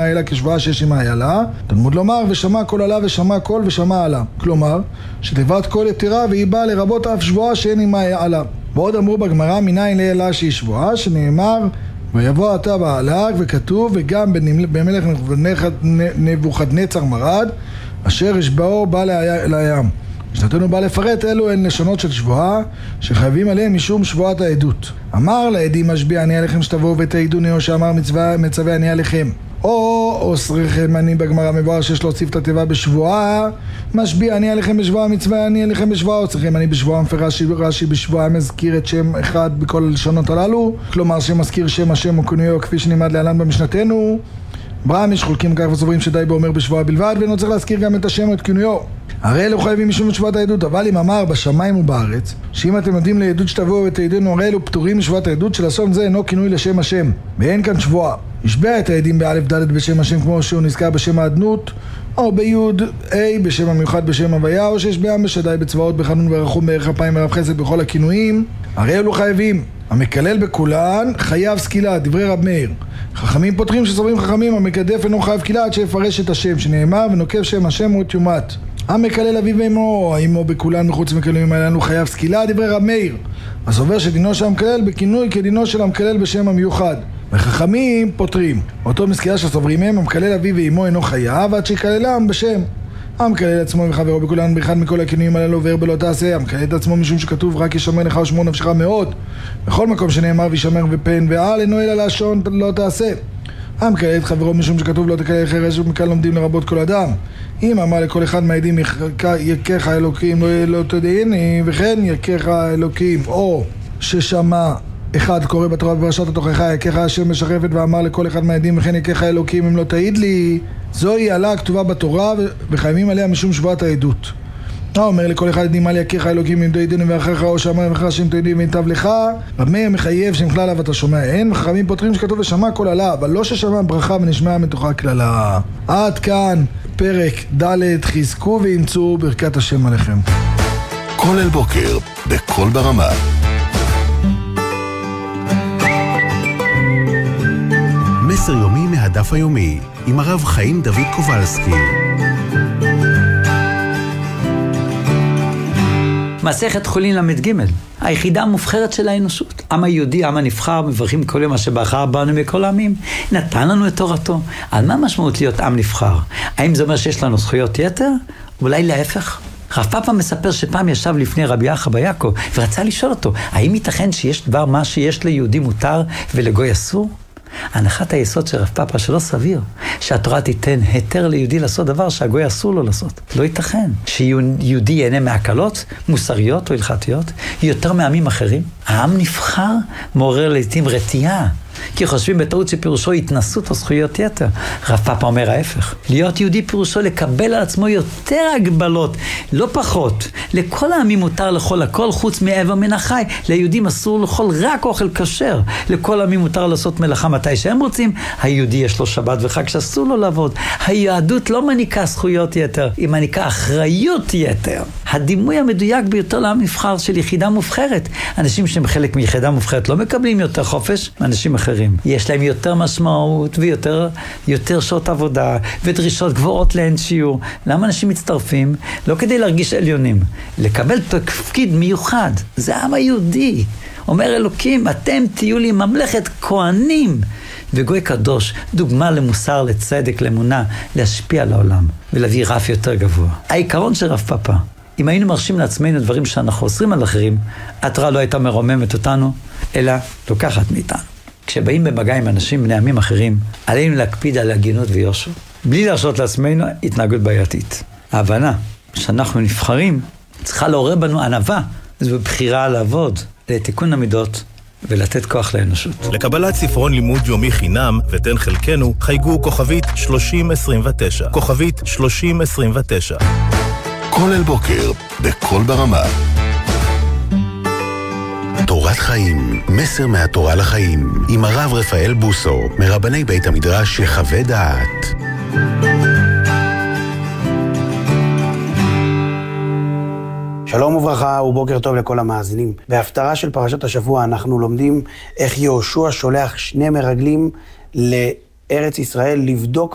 עימה אלה כשבועה שיש עימה אלה. תלמוד לומר ושמע כל עלה ושמע כל ושמע עלה. כלומר, שתיבת כל יתרה והיא באה לרבות אף שבועה שאין עימה עלה. ועוד אמרו בגמרא מניין לאלה שהיא שבועה, שנאמר ויבוא אתה בעלק, וכתוב וגם במלך נבוכדנצר מרד אשר ישבעו בא לים. משנתנו בא לפרט אלו הן לשונות של שבועה שחייבים עליהן משום שבועת העדות. אמר לעדים משביע אני עליכם שתבואו ותעידו נאו שאמר מצווה אני עליכם. או אוסריכם אני בגמרא מבואר שיש להוסיף את התיבה בשבועה משביע אני עליכם בשבועה מצווה אני עליכם בשבועה. אוסריכם אני בשבועה מפרש רש"י בשבועה מזכיר את שם אחד בכל הלשונות הללו, כלומר שמזכיר שם השם או כינויו כפי שנלמד להלן במשנתנו. ברם יש חולקים כך וסוברים שדי באומר בשבועה בלבד, ואינו צריך להזכיר גם את השם או את כינויו. הרי אלו חייבים משום שבועת העדות. אבל אם אמר בשמיים ובארץ שאם אתם יודעים לעדות שתבואו ותעידנו, הרי אלו פטורים משבועת העדות שלשון זה אינו כינוי לשם השם ואין כאן שבועה. ישבע את העדים באלף ד' בשם השם כמו שהוא נזכר בשם האדנות, או ביוד A בשם המיוחד בשם הוויה, או שיש בעם בשדי בצבאות בחנון ורחום בערך אפיים ורב חסד בכל הכינויים. הרי אלו חייבים. המקלל בכולן חייב סקילה, דברי רב מאיר. חכמים פותחים שסוברים חכמים המקדף אינו חייב סקילה עד שיפרש את השם שנאמר ונוקב שם השם הוא תיומת. המקלל אביו ואמו, אמו בכולן מחוץ מקללים האלנו חייב סקילה, דברי רב מאיר. אז עובר שדינו של המקלל בכינוי כדינו של המקלל בשם המיוחד. וחכמים פותרים אותו מסקילה שסוברים הם המקלל אביו ואמו אינו חייב עד שיקללם בשם. המקלל עצמו וחברו בכולן באחד מכל הכינויים הללו וער בלא תעשה. המקלל את עצמו משום שכתוב רק ישמר לך ושמור נפשך מאוד בכל מקום שנאמר וישמר ופן ועל אינו אלא לשון לא תעשה. המקלל את חברו משום שכתוב לא תקלל חרש ומכאן לומדים לרבות כל אדם. אם אמר לכל אחד מהעדים יכך אלוקים לא תדעיני וכן יכך אלוקים, או ששמע אחד קורא בתורה בפרשת התוכחה יכך השם משחרפת ואמר לכל אחד מהעדים וכן יכך אלוקים אם לא תעיד לי, זוהי עלה הכתובה בתורה וחייבים עליה משום שבועת העדות. אומר לכל אחד עדים על יכך אלוקים אם תעידני ואחריך או שאמר ואחריך שם תעידי ויטב לך. רב מאיר מחייב שם כלל ואתה שומע אין, וחכמים פותרים שכתוב ושמע כל עלה אבל לא ששמע ברכה ונשמע מתוכה כללה. עד כאן פרק ד', חזקו ואמצו ברכת השם עליכם. כל אל בוקר בכל ברמה. מסר יומי מהדף היומי עם הרב חיים דוד קובלסקי. מסכת חולין למד ג' היחידה המובחרת של האנושות. עם היהודי, עם הנבחר, מברכים כל יום אשר בחר בנו מכל העמים. נתן לנו את תורתו. על מה משמעות להיות עם נבחר? האם זה אומר שיש לנו זכויות יתר? אולי להפך? רב פאפה מספר שפעם ישב לפני רבי יחיא ביעקב ורצה לשאול אותו, האם ייתכן שיש דבר מה שיש ליהודי מותר ולגוי אסור? הנחת היסוד של רב פאפה שלא סביר שהתורה תיתן היתר ליהודי לעשות דבר שהגוי אסור לו לעשות. לא ייתכן שיהודי ייהנה מהקלות מוסריות או הלכתיות יותר מעמים אחרים. העם נבחר מעורר לעתים רתיעה, כי חושבים בטעות שפירושו התנסות או זכויות יתר. רב פאפה אומר ההפך. להיות יהודי פירושו לקבל על עצמו יותר הגבלות, לא פחות. לכל העמים מותר לאכול הכל חוץ מאיבר מן החי. ליהודים אסור לאכול רק אוכל כשר. לכל העמים מותר לעשות מלאכה מתי שהם רוצים. היהודי יש לו שבת וחג שאסור לו לעבוד. היהדות לא מניקה זכויות יתר, היא מניקה אחריות יתר. הדימוי המדויק ביותר לעם נבחר של יחידה מובחרת. אנשים שהם חלק מיחידה מובחרת לא מקבלים יותר חופש מאנשים אחרים. יש להם יותר משמעות ויותר שעות עבודה ודרישות גבוהות לאין שיעור. למה אנשים מצטרפים? לא כדי להרגיש עליונים, לקבל תפקיד מיוחד. זה העם היהודי. אומר אלוקים, אתם תהיו לי ממלכת כהנים וגוי קדוש, דוגמה למוסר, לצדק, לאמונה, להשפיע על העולם ולהביא רף יותר גבוה. העיקרון של רב פאפה, אם היינו מרשים לעצמנו דברים שאנחנו אוסרים על אחרים, התורה לא הייתה מרוממת אותנו, אלא לוקחת מאיתנו. כשבאים במגע עם אנשים בני עמים אחרים, עלינו להקפיד על הגינות ויושר, בלי להרשות לעצמנו התנהגות בעייתית. ההבנה שאנחנו נבחרים צריכה לעורר בנו ענווה, זו בחירה לעבוד, לתיקון המידות ולתת כוח לאנושות. לקבלת ספרון לימוד יומי חינם ותן חלקנו, חייגו כוכבית 3029. כוכבית 3029. כל אל בוקר בכל ברמה. תורת חיים, מסר מהתורה לחיים, עם הרב רפאל בוסו, מרבני בית המדרש יחווה דעת. שלום וברכה ובוקר טוב לכל המאזינים. בהפטרה של פרשת השבוע אנחנו לומדים איך יהושע שולח 2 מרגלים לארץ ישראל לבדוק